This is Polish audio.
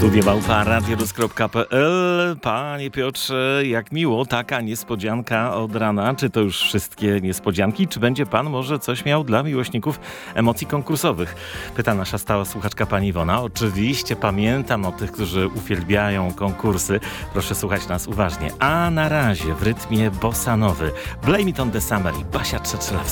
studiomałpa.radiorus.pl. Panie Piotrze, jak miło, taka niespodzianka od rana. Czy to już wszystkie niespodzianki? Czy będzie pan może coś miał dla miłośników emocji konkursowych? Pyta nasza stała słuchaczka pani Iwona. Oczywiście pamiętam o tych, którzy uwielbiają konkursy. Proszę słuchać nas uważnie. A na razie w rytmie bossa nowy Blame It on the Summer i Basia Trzecelewska.